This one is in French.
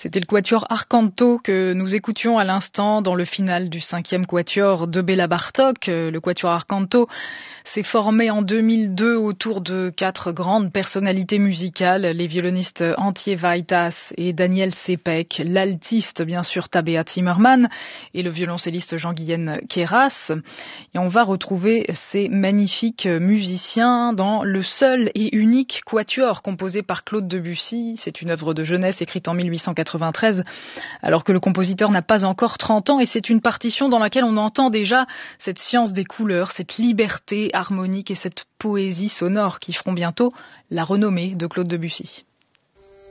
C'était le quatuor Arcanto que nous écoutions à l'instant dans le final du 5e quatuor de Béla Bartók. Le quatuor Arcanto s'est formé en 2002 autour de 4 grandes personnalités musicales, les violonistes Antje Vaitas et Daniel Sepek, l'altiste bien sûr Tabea Zimmermann et le violoncelliste Jean-Guyen Queyras. Et on va retrouver ces magnifiques musiciens dans le seul et unique quatuor composé par Claude Debussy. C'est une œuvre de jeunesse écrite en 1893, alors que le compositeur n'a pas encore 30 ans, et c'est une partition dans laquelle on entend déjà cette science des couleurs, cette liberté harmonique et cette poésie sonore qui feront bientôt la renommée de Claude Debussy.